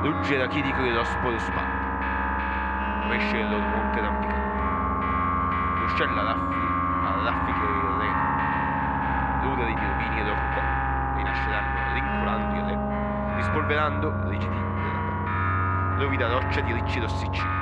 Ruggine da chi di dello sporo spante. Pesce del loro monte rampicante. L'uscella a raffiche il re. L'uda dei tirumini e rococò. Rinasceranno rincolando il re, rispolverando rigidi della porta. Rovida roccia di ricci rossicci.